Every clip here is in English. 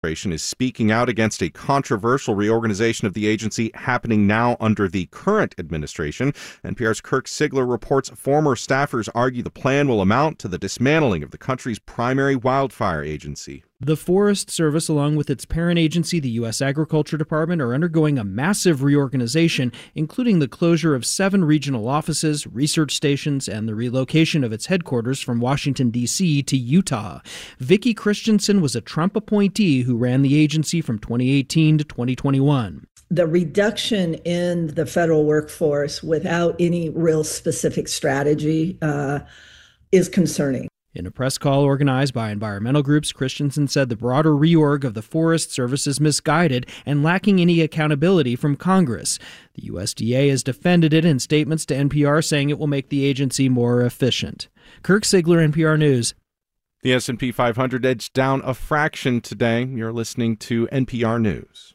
is speaking out against a controversial reorganization of the agency happening now under the current administration. NPR's Kirk Sigler reports former staffers argue the plan will amount to the dismantling of the country's primary wildfire agency. The Forest Service, along with its parent agency, the U.S. Agriculture Department, are undergoing a massive reorganization, including the closure of 7 regional offices, research stations, and the relocation of its headquarters from Washington, D.C. to Utah. Vicki Christensen was a Trump appointee who ran the agency from 2018 to 2021. The reduction in the federal workforce without any real specific strategy is concerning. In a press call organized by environmental groups, Christensen said the broader reorg of the Forest Service is misguided and lacking any accountability from Congress. The USDA has defended it in statements to NPR, saying it will make the agency more efficient. Kirk Sigler, NPR News. The S&P 500 edged down a fraction today. You're listening to NPR News.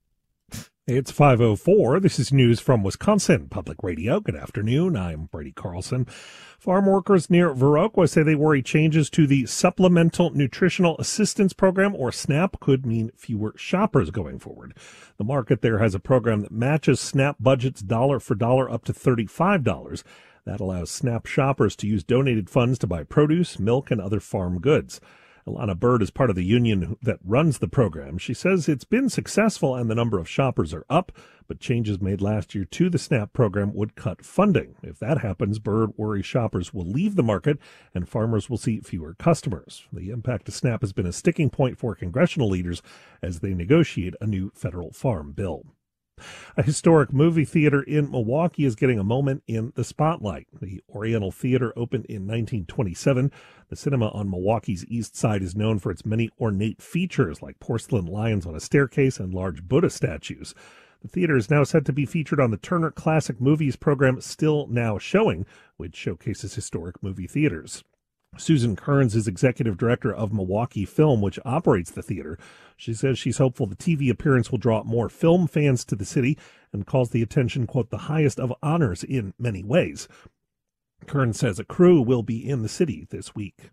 It's 5:04. This is news from Wisconsin Public Radio. Good afternoon. I'm Brady Carlson. Farm workers near Viroqua say they worry changes to the Supplemental Nutritional Assistance Program, or SNAP, could mean fewer shoppers going forward. The market there has a program that matches SNAP budgets dollar for dollar up to $35. That allows SNAP shoppers to use donated funds to buy produce, milk, and other farm goods. Alana Bird is part of the union that runs the program. She says it's been successful and the number of shoppers are up, but changes made last year to the SNAP program would cut funding. If that happens, Bird worries shoppers will leave the market and farmers will see fewer customers. The impact of SNAP has been a sticking point for congressional leaders as they negotiate a new federal farm bill. A historic movie theater in Milwaukee is getting a moment in the spotlight. The Oriental Theater opened in 1927. The cinema on Milwaukee's east side is known for its many ornate features like porcelain lions on a staircase and large Buddha statues. The theater is now set to be featured on the Turner Classic Movies program Still Now Showing, which showcases historic movie theaters. Susan Kearns is executive director of Milwaukee Film, which operates the theater. She says she's hopeful the TV appearance will draw more film fans to the city and calls the attention, quote, the highest of honors in many ways. Kearns says a crew will be in the city this week.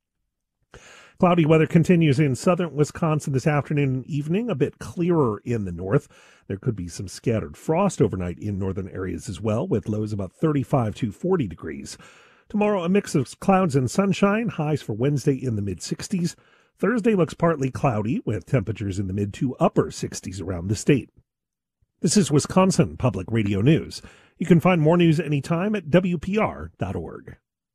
Cloudy weather continues in southern Wisconsin this afternoon and evening, a bit clearer in the north. There could be some scattered frost overnight in northern areas as well, with lows about 35 to 40 degrees. Tomorrow, a mix of clouds and sunshine, highs for Wednesday in the mid-60s. Thursday looks partly cloudy, with temperatures in the mid to upper 60s around the state. This is Wisconsin Public Radio News. You can find more news anytime at WPR.org.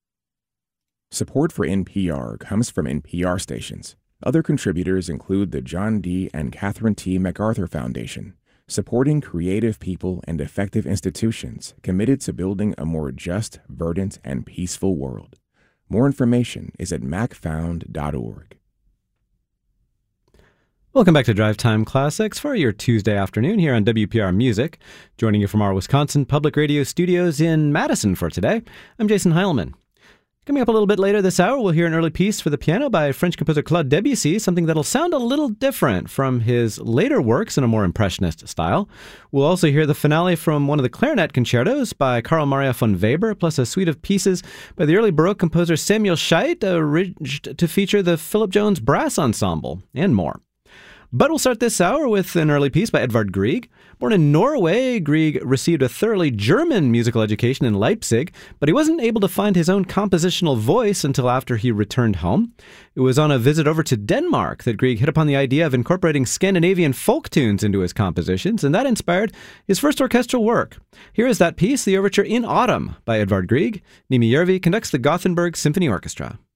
Support for NPR comes from NPR stations. Other contributors include the John D. and Catherine T. MacArthur Foundation, supporting creative people and effective institutions committed to building a more just, verdant, and peaceful world. More information is at macfound.org. Welcome back to Drive Time Classics for your Tuesday afternoon here on WPR Music. Joining you from our Wisconsin Public Radio studios in Madison for today, I'm Jason Heilman. Coming up a little bit later this hour, we'll hear an early piece for the piano by French composer Claude Debussy, something that'll sound a little different from his later works in a more impressionist style. We'll also hear the finale from one of the clarinet concertos by Carl Maria von Weber, plus a suite of pieces by the early Baroque composer Samuel Scheidt, arranged to feature the Philip Jones Brass Ensemble, and more. But we'll start this hour with an early piece by Edvard Grieg. Born in Norway, Grieg received a thoroughly German musical education in Leipzig, but he wasn't able to find his own compositional voice until after he returned home. It was on a visit over to Denmark that Grieg hit upon the idea of incorporating Scandinavian folk tunes into his compositions, and that inspired his first orchestral work. Here is that piece, the overture In Autumn by Edvard Grieg. Nimi Järvi conducts the Gothenburg Symphony Orchestra.